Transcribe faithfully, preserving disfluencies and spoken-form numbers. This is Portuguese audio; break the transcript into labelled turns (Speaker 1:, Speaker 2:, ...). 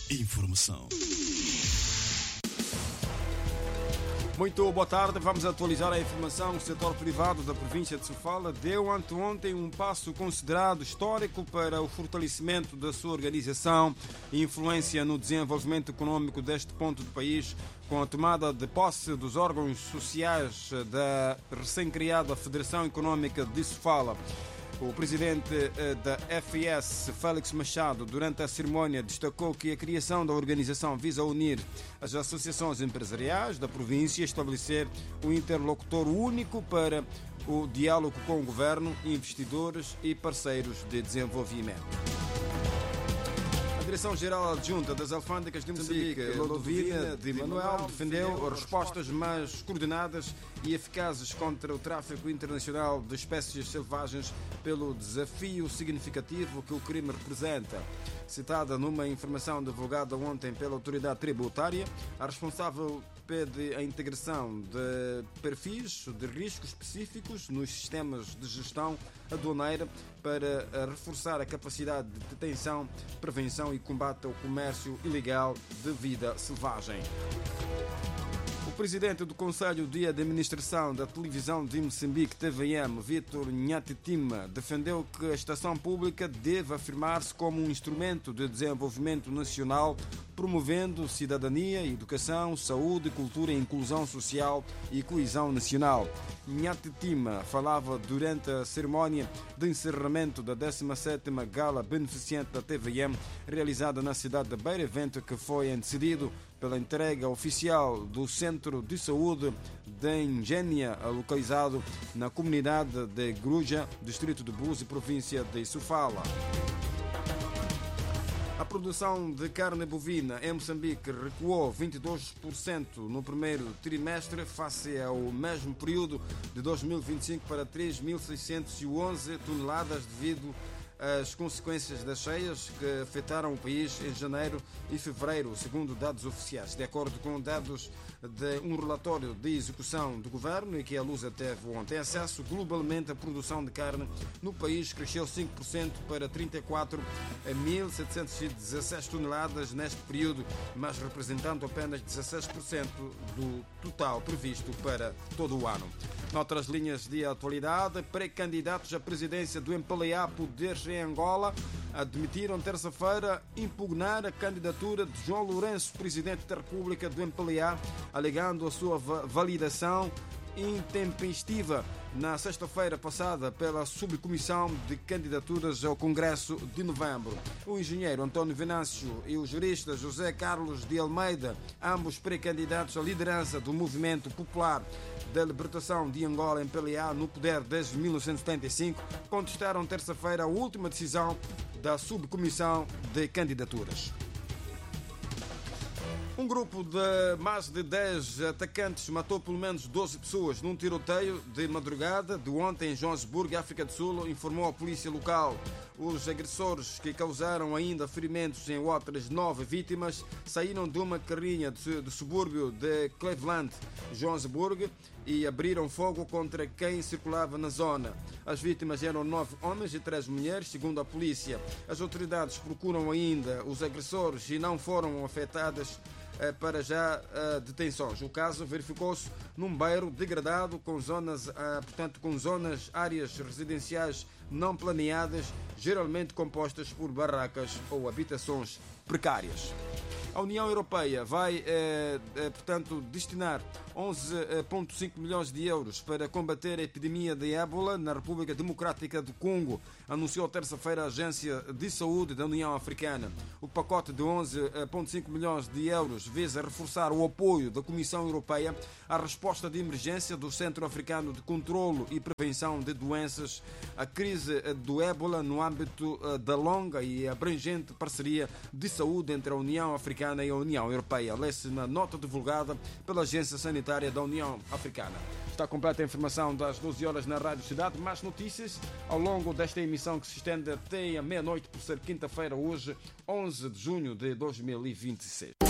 Speaker 1: Informação.
Speaker 2: Muito boa tarde, vamos atualizar a informação. O setor privado da província de Sofala deu anteontem um passo considerado histórico para o fortalecimento da sua organização e influência no desenvolvimento econômico deste ponto do país, com a tomada de posse dos órgãos sociais da recém-criada Federação Econômica de Sofala. O presidente da F I S, Félix Machado, durante a cerimónia destacou que a criação da organização visa unir as associações empresariais da província e estabelecer um interlocutor único para o diálogo com o governo, investidores e parceiros de desenvolvimento. A Direção-Geral Adjunta das Alfândegas de Moçambique, Ludovina de Manuel, defendeu respostas mais coordenadas e eficazes contra o tráfico internacional de espécies selvagens pelo desafio significativo que o crime representa. Citada numa informação divulgada ontem pela autoridade tributária, a responsável pede a integração de perfis de riscos específicos nos sistemas de gestão aduaneira para reforçar a capacidade de detenção, prevenção e combate ao comércio ilegal de vida selvagem. O presidente do Conselho de Administração da Televisão de Moçambique, T V M, Vítor Nhatitima, defendeu que a estação pública deve afirmar-se como um instrumento de desenvolvimento nacional, promovendo cidadania, educação, saúde, cultura, inclusão social e coesão nacional. Nhatitima falava durante a cerimónia de encerramento da décima sétima Gala Beneficente da T V M, realizada na cidade de Beira, evento que foi antecedido pela entrega oficial do Centro de Saúde de Engénia, localizado na comunidade de Gruja, distrito de Buzi, província de Sofala. A produção de carne bovina em Moçambique recuou vinte e dois por cento no primeiro trimestre face ao mesmo período de dois mil e vinte e cinco para três mil seiscentos e onze toneladas devido às consequências das cheias que afetaram o país em janeiro e fevereiro, segundo dados oficiais. De acordo com dados de um relatório de execução do governo e que a Lusa teve ontem acesso, globalmente a produção de carne no país cresceu cinco por cento para trinta e quatro mil setecentos e dezesseis toneladas neste período, mas representando apenas dezesseis por cento do total previsto para todo o ano. Noutras linhas de atualidade, pré-candidatos à presidência do M P L A Poderes em Angola admitiram terça-feira impugnar a candidatura de João Lourenço, presidente da República do M P L A, alegando a sua validação intempestiva na sexta-feira passada pela Subcomissão de Candidaturas ao Congresso de Novembro. O engenheiro António Venâncio e o jurista José Carlos de Almeida, ambos pré-candidatos à liderança do Movimento Popular da Libertação de Angola, M P L A, no poder desde mil novecentos e setenta e cinco, contestaram terça-feira a última decisão da Subcomissão de Candidaturas. Um grupo de mais de dez atacantes matou pelo menos doze pessoas num tiroteio de madrugada de ontem em Joanesburgo, África do Sul, informou a polícia local. Os agressores, que causaram ainda ferimentos em outras nove vítimas, saíram de uma carrinha do subúrbio de Cleveland, Joanesburgo, e abriram fogo contra quem circulava na zona. As vítimas eram nove homens e três mulheres, segundo a polícia. As autoridades procuram ainda os agressores e não foram afetadas para já detenções. O caso verificou-se num bairro degradado com zonas, portanto, com zonas, áreas residenciais não planeadas, geralmente compostas por barracas ou habitações precárias. A União Europeia vai, eh, eh, portanto, destinar onze vírgula cinco milhões de euros para combater a epidemia de ébola na República Democrática do Congo, anunciou terça-feira a Agência de Saúde da União Africana. O pacote de onze vírgula cinco milhões de euros visa reforçar o apoio da Comissão Europeia à resposta de emergência do Centro Africano de Controlo e Prevenção de Doenças à crise do ébola no âmbito da longa e abrangente parceria de saúde entre a União Africana e a União Europeia. Lê-se na nota divulgada pela Agência Sanitária da União Africana. Está completa a informação das doze horas na Rádio Cidade. Mais notícias ao longo desta emissão que se estende até a meia-noite por ser quinta-feira, hoje, onze de junho de dois mil e vinte e seis.